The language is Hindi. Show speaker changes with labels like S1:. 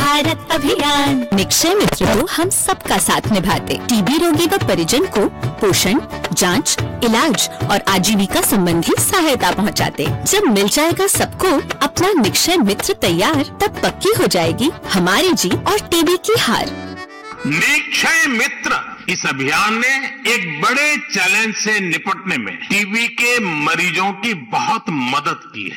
S1: भारत अभियान। निक्षय मित्र को हम सबका साथ निभाते। टीबी रोगी व परिजन को पोषण, जांच, इलाज और आजीविका संबंधी सहायता पहुंचाते। जब मिल जाएगा सबको अपना निक्षय मित्र तैयार, तब पक्की हो जाएगी हमारी जीत और टीबी की हार।
S2: निक्षय मित्र इस अभियान ने एक बड़े चैलेंज से निपटने में टीबी के मरीजों की बहुत मदद की है।